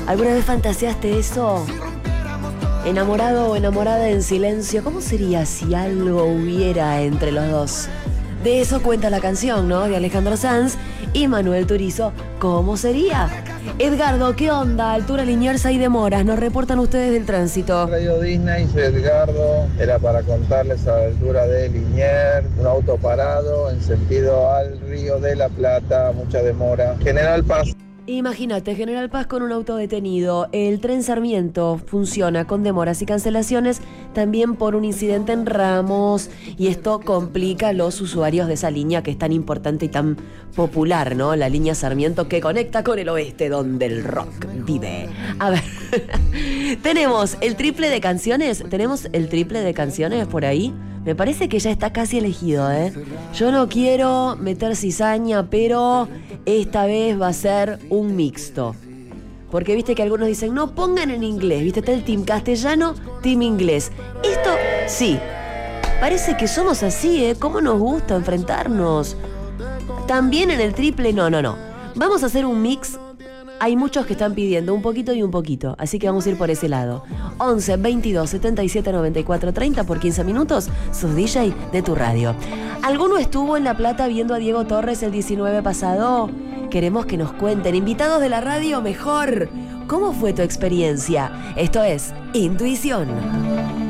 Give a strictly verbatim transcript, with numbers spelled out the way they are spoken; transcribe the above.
¿Alguna vez fantaseaste eso? Enamorado o enamorada en silencio, ¿cómo sería si algo hubiera entre los dos? De eso cuenta la canción, ¿no? De Alejandro Sanz y Manuel Turizo. ¿Cómo sería? Edgardo, ¿qué onda? Altura Liniers y demoras. Nos reportan ustedes del tránsito. Radio Disney, soy Edgardo. Era para contarles a la altura de Liniers, un auto parado en sentido al Río de la Plata, mucha demora. General Paz. Imagínate, General Paz con un auto detenido. El tren Sarmiento funciona con demoras y cancelaciones, también por un incidente en Ramos, y esto complica a los usuarios de esa línea que es tan importante y tan popular, ¿no? La línea Sarmiento que conecta con el oeste, donde el rock vive. A ver, tenemos el triple de canciones, tenemos el triple de canciones por ahí. Me parece que ya está casi elegido, ¿eh? Yo no quiero meter cizaña, pero esta vez va a ser un mixto. Porque viste que algunos dicen, no pongan en inglés, viste, está el team castellano, team inglés. Esto, sí, parece que somos así, ¿eh? ¿Cómo nos gusta enfrentarnos? También en el triple, no, no, no. Vamos a hacer un mix. Hay muchos que están pidiendo un poquito y un poquito, así que vamos a ir por ese lado. once, veintidós, setenta y siete, noventa y cuatro, treinta por quince minutos, sus D J de tu radio. ¿Alguno estuvo en La Plata viendo a Diego Torres el diecinueve pasado? Queremos que nos cuenten, invitados de la radio, mejor. ¿Cómo fue tu experiencia? Esto es Intuición.